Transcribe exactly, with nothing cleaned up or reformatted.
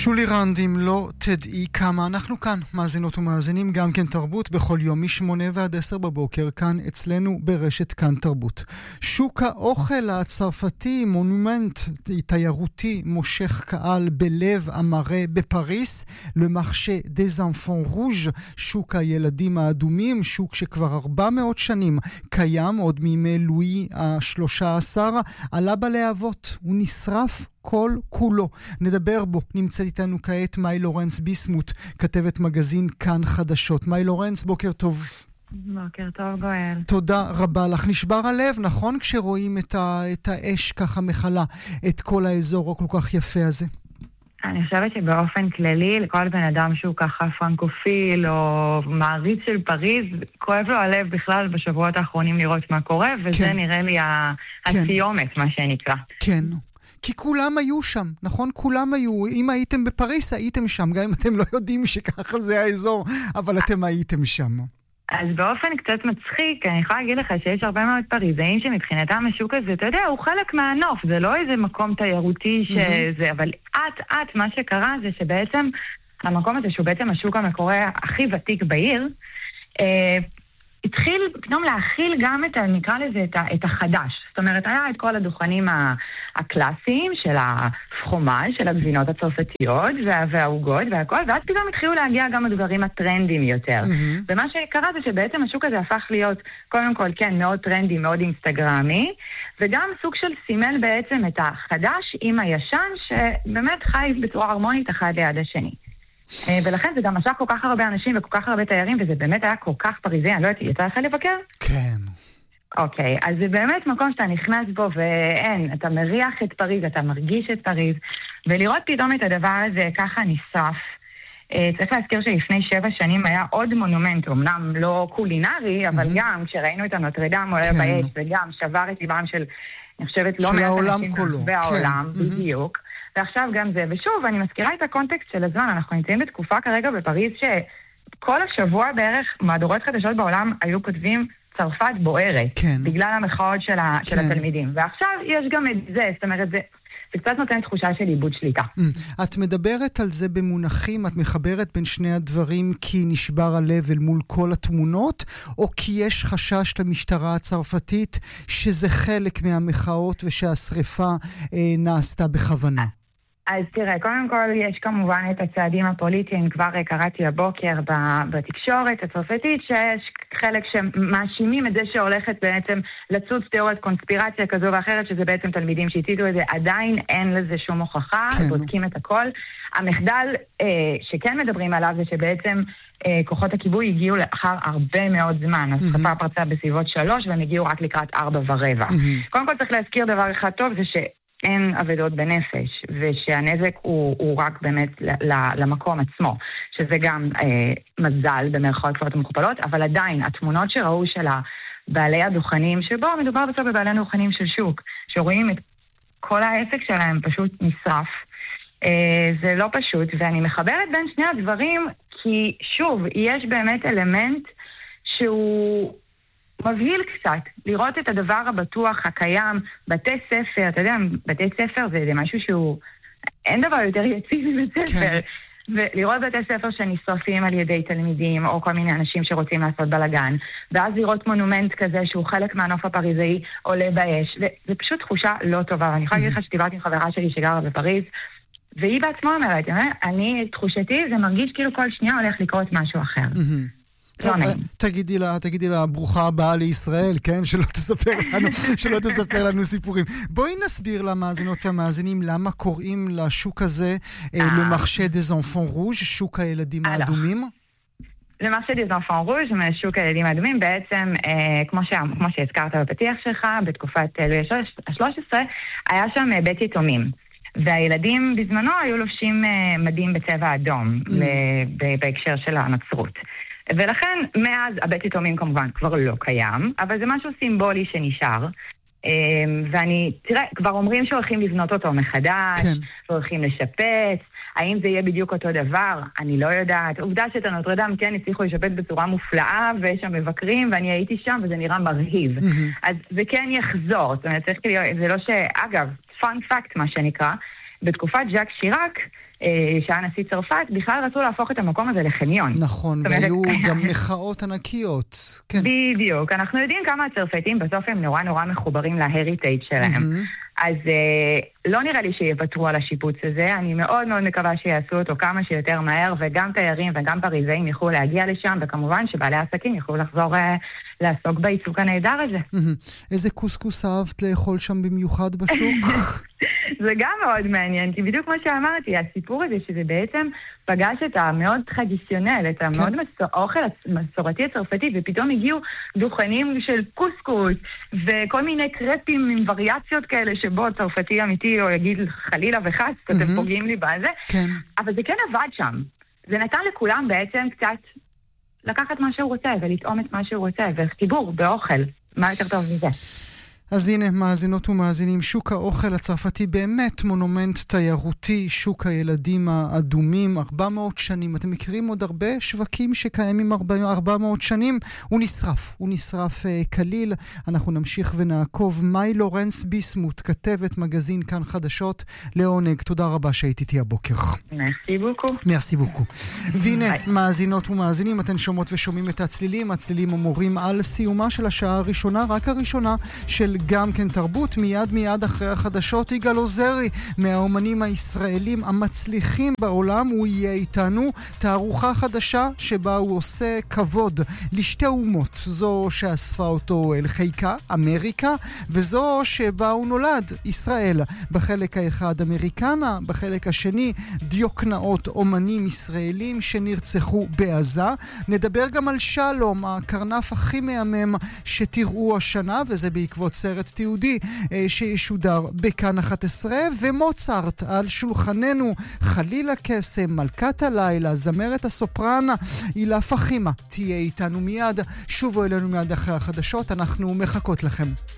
שולי רנד, אם לא תדעי כמה. אנחנו כאן, מאזינות ומאזינים, גם כן תרבות, בכל יום משמונה ועד עשר בבוקר, כאן אצלנו ברשת כאן תרבות. שוק האוכל הצרפתי, מונומנט תיירותי, מושך קהל בלב המראה בפריס, למרשה des enfants rouges, שוק הילדים האדומים, שוק שכבר ארבע מאות שנים קיים, עוד מימי לואי ה-שלושה עשר, עלה בלהבות, הוא נשרף כל כולו. נדבר בו. נמצא איתנו כעת מאי לורנס ביסמוט, כתבת מגזין כאן חדשות. מאי לורנס, בוקר טוב. בוקר טוב, גואל. תודה רבה לך. נשבר הלב, נכון? כשרואים את, ה, את האש ככה מחלה, את כל האזור הכל כך יפה הזה. אני חושבת שבאופן כללי, לכל בן אדם שהוא ככה פרנקופיל או מעריץ של פריז, כואב לו הלב בכלל בשבועות האחרונים לראות מה קורה, וזה כן. נראה לי הסיומת, כן. מה שנקרא. כן. כי כולם היו שם, נכון? כולם היו. אם הייתם בפריס, הייתם שם, גם אם אתם לא יודעים שככה זה האזור, אבל אתם הייתם שם. אז באופן קצת מצחיק, אני יכולה להגיד לך שיש הרבה מאוד פריזאים שמבחינתם השוק הזה, אתה יודע, הוא חלק מהנוף, זה לא איזה מקום תיירותי שזה, אבל עט עט מה שקרה זה שבעצם המקום הזה, שהוא בעצם השוק המקורי הכי ותיק בעיר, אה, התחיל פתאום להכיל גם את, נקרא לזה, את, את החדש. זאת אומרת, היה את כל הדוכנים הקלאסיים של הפרומאז', של הגבינות הצרפתיות והעוגות והכל, ואז פתאום התחילו להגיע גם הדברים הטרנדים יותר. Mm-hmm. ומה שקרה זה שבעצם השוק הזה הפך להיות, קודם כל, כן, מאוד טרנדי, מאוד אינסטגרמי, וגם סוג של סימל בעצם את החדש עם הישן, שבאמת חי בצורה הרמונית אחד ליד השני. ולכן זה גם משך כל כך הרבה אנשים וכל כך הרבה תיירים, וזה באמת היה כל כך פריזי, אני לא יודעת, יצא לך לבקר? כן. אוקיי, אז זה באמת מקום שאתה נכנס בו, ואין, אתה מריח את פריז, אתה מרגיש את פריז, ולראות פתאום את הדבר הזה ככה נשרף. צריך להזכיר שלפני שבע שנים היה עוד מונומנט, אמנם לא קולינרי, אבל גם כשראינו את הנוטרדם עולה באש, וגם שבר את ליבם של, אני חושבת, לא מעט אנשים בעולם, בדיוק. ועכשיו גם זה, ושוב, אני מזכירה את הקונטקסט של הזמן, אנחנו נמצאים בתקופה כרגע בפריז שכל השבוע בערך מהדורות חדשות בעולם היו כותבים צרפת בוערת, כן. בגלל המחאות של, ה, כן. של התלמידים. ועכשיו יש גם את זה, זאת אומרת, זה, זה קצת נותן תחושה של איבוד שליטה. את מדברת על זה במונחים, את מחברת בין שני הדברים כי נשבר הלב אל מול כל התמונות, או כי יש חשש למשטרה הצרפתית שזה חלק מהמחאות ושהשריפה אה, נעשתה בכוונה? אז תראה, קודם כל יש כמובן את הצעדים הפוליטיים, כבר קראתי הבוקר בתקשורת הצרפתית, שיש חלק שמאשימים את זה שהולכת בעצם לצוץ תיאוריית קונספירציה כזו ואחרת, שזה בעצם תלמידים שהציתו את זה, עדיין אין לזה שום הוכחה, כן. בודקים את הכל. המחדל אה, שכן מדברים עליו זה שבעצם אה, כוחות הכיבוי הגיעו לאחר הרבה מאוד זמן, אז השרפה mm-hmm. פרצה בסביבות שלוש, והם הגיעו רק לקראת ארבע ורבע. Mm-hmm. קודם כל צריך להזכיר דבר אחד טוב, זה ש... אין עבדות בנפש, ושהנזק הוא, הוא רק באמת למקום עצמו, שזה גם אה, מזל במרכאות כפולות ומכופלות, אבל עדיין התמונות שראו של בעלי הדוכנים, שבו מדובר בסוף בבעלי הדוכנים של שוק, שרואים את כל העסק שלהם פשוט נשרף, אה, זה לא פשוט, ואני מחברת בין שני הדברים, כי שוב, יש באמת אלמנט שהוא... מבהיל קצת, לראות את הדבר הבטוח, הקיים, בתי ספר, אתה יודע, בתי ספר זה, זה משהו שהוא, אין דבר יותר יציב מבית ספר, ולראות בתי ספר שנשרפים על ידי תלמידים, או כל מיני אנשים שרוצים לעשות בלגן, ואז לראות מונומנט כזה שהוא חלק מהנוף הפריזאי עולה באש, וזה פשוט תחושה לא טובה, ואני יכולה להגיד לך שדיברתי עם חברה שלי שגרה בפריז, והיא בעצמה אומרת, אני, תחושתי, זה מרגיש כאילו כל שנייה הולך לקרות משהו אחר. תגידי לה, תגידי לה, ברוכה הבאה לישראל, כן? שלא תספר לנו, שלא תספר לנו סיפורים. בואי נסביר למאזינות והמאזינים למה קוראים לשוק הזה למרשה des enfants rouges, שוק הילדים האדומים. למרשה des enfants rouges, שוק הילדים האדומים, בעצם, כמו שהזכרת בפתיח שלך, בתקופת ה-שלוש עשרה, היה שם בית יתומים. והילדים בזמנו היו לובשים מדים בצבע אדום, בהקשר של הנצרות. ולכן, מאז הבית יתומים כמובן כבר לא קיים, אבל זה משהו סימבולי שנשאר. ואני, תראה, כבר אומרים שהולכים לבנות אותו מחדש, כן. והולכים לשפץ, האם זה יהיה בדיוק אותו דבר? אני לא יודעת. עובדה שאת הנוטרדם כן הצליחו לשפץ בצורה מופלאה, ויש שם מבקרים, ואני הייתי שם, וזה נראה מרהיב. Mm-hmm. אז זה כן יחזור. זאת אומרת, צריך להיות, זה לא ש... אגב, פאנ פאקט, מה שנקרא, בתקופת ז'אק שיראק, שהיה נשיא צרפת, בכלל רצו להפוך את המקום הזה לחניון. נכון, והיו גם מחאות ענקיות. בדיוק, אנחנו יודעים כמה הצרפתים בסוף הם נורא נורא מחוברים להריטייג' שלהם. אז לא נראה לי שיוותרו על השיפוץ הזה, אני מאוד מאוד מקווה שיעשו אותו כמה שיותר מהר, וגם תיירים וגם פריזאים יוכלו להגיע לשם, וכמובן שבעלי העסקים יוכלו לחזור לעסוק בעיסוק הנהדר הזה. איזה קוסקוס אהבת לאכול שם במיוחד בשוק? זה גם מאוד מעניין, כי בדיוק כמו שאמרתי, הסיפור הזה שזה בעצם פגש את המאוד טרדיציונל, את המאוד אוכל המסורתי הצרפתי, ופתאום הגיעו דוכנים של קוסקוס, וכל מיני קרפים עם וריאציות כאלה, שבו צרפתי אמיתי, או יגיד חלילה וחס, אתם פוגעים לי בזה, אבל זה כן עבד שם. זה נתן לכולם בעצם קצת לקחת מה שהוא רוצה, ולטעום את מה שהוא רוצה, וחיבור באוכל. מה יותר טוב מזה? אז הנה, מאזינות ומאזינים, שוק האוכל הצרפתי באמת מונומנט תיירותי, שוק הילדים האדומים, ארבע מאות שנים. אתם מכירים עוד הרבה שווקים שקיימים ארבע מאות שנים? הוא נשרף, הוא נשרף uh, כליל. אנחנו נמשיך ונעקוב. מאי לורנס ביסמוט, כתבת מגזין כאן חדשות, לעונג. תודה רבה שהיית איתי הבוקר. מרסי בוקו. מרסי בוקו. והנה, מאזינות ומאזינים, אתן שומעות ושומעים את הצלילים. הצלילים אמורים על סיומה של השעה הראשונה, רק הראשונה של גם כן תרבות. מיד מיד אחרי החדשות יגאל עוזרי מהאומנים הישראלים המצליחים בעולם, הוא יהיה איתנו. תערוכה חדשה שבה הוא עושה כבוד לשתי אומות, זו שאספה אותו אל חיקה, אמריקה, וזו שבה הוא נולד, ישראל. בחלק האחד אמריקנה, בחלק השני דיוקנאות אומנים ישראלים שנרצחו בעזה. נדבר גם על שלום, הקרנף הכי מהמם שתראו השנה, וזה בעקבות סרט תיעודי שישודר בכאן אחת עשרה, ומוצרט על שולחננו, חלילה קסם, מלכת הלילה, זמרת הסופרנה הילה פחימה תהיה איתנו מיד. שובו אלינו מיד אחרי החדשות, אנחנו מחכות לכם.